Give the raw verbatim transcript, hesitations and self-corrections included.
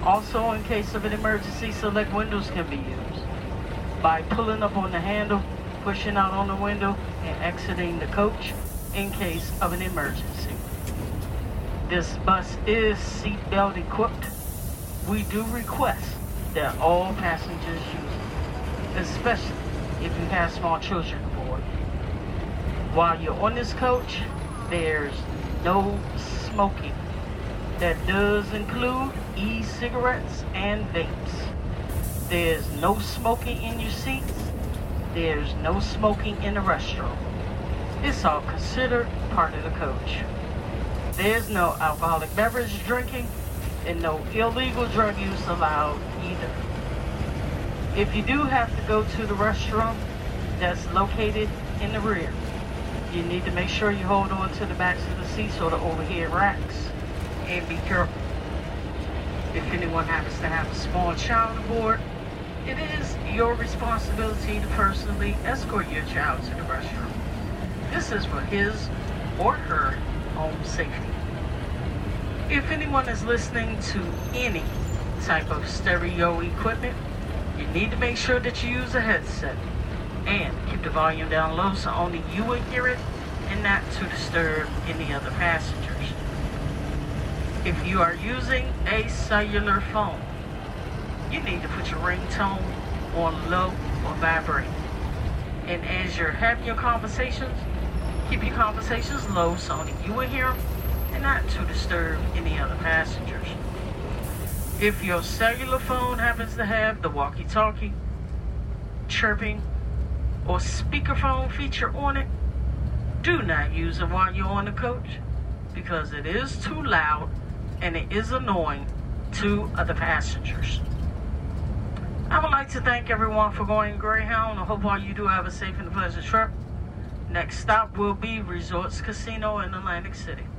Also, in case of an emergency, select windows can be used by pulling up on the handle, pushing out on the window, and exiting the coach in case of an emergency. This bus is seatbelt equipped. We do request that all passengers use it, especially if you have small children aboard. While you're on this coach, there's no smoking. That does include e-cigarettes and vapes. There's no smoking in your seats. There's no smoking in the restroom. It's all considered part of the coach. There's no alcoholic beverage drinking and no illegal drug use allowed either. If you do have to go to the restroom that's located in the rear, you need to make sure you hold on to the backs of the seats or the overhead racks, and be careful. If anyone happens to have a small child aboard, it is your responsibility to personally escort your child to the restroom. This is for his or her own safety. If anyone is listening to any type of stereo equipment, you need to make sure that you use a headset and keep the volume down low so only you will hear it and not to disturb any other passengers. If you are using a cellular phone, you need to put your ringtone on low or vibrate. And as you're having your conversations, keep your conversations low so only you will hear them and not to disturb any other passengers. If your cellular phone happens to have the walkie-talkie, chirping, or speakerphone feature on it, do not use it while you're on the coach because it is too loud and it is annoying to other passengers. I would like to thank everyone for going Greyhound. I hope all you do have a safe and pleasant trip. Next stop will be Resorts Casino in Atlantic City.